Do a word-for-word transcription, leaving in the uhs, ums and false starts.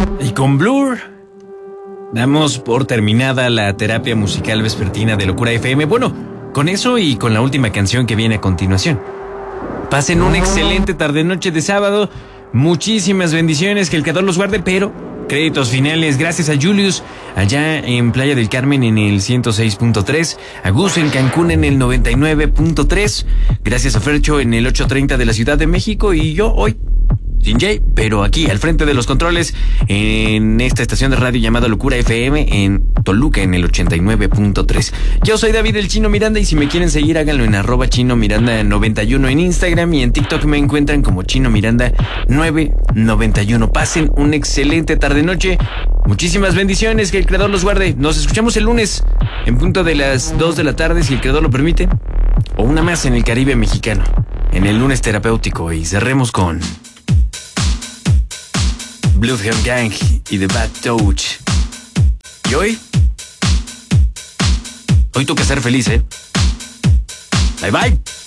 Y con Blur damos por terminada la terapia musical vespertina de Locura F M. Bueno, con eso y con la última canción que viene a continuación. Pasen una excelente tarde-noche de sábado. Muchísimas bendiciones, que el Creador los guarde, pero créditos finales gracias a Julius allá en Playa del Carmen en el ciento seis punto tres, a Gus en Cancún en el noventa y nueve punto tres, gracias a Fercho en el ochocientos treinta de la Ciudad de México, y yo hoy sin Jay, pero aquí al frente de los controles en esta estación de radio llamada Locura F M en Toluca en el ochenta y nueve punto tres. Yo soy David el Chino Miranda, y si me quieren seguir háganlo en arroba Chino Miranda noventa y uno en Instagram, y en TikTok me encuentran como Chino Miranda nueve noventa y uno. Pasen una excelente tarde noche. Muchísimas bendiciones, que el Creador los guarde. Nos escuchamos el lunes en punto de las dos de la tarde, si el Creador lo permite, o una más en el Caribe mexicano, en el lunes terapéutico, y cerremos con Bloodhound Gang y The Bad Touch. Y hoy, hoy toca ser feliz, ¿eh? Bye bye.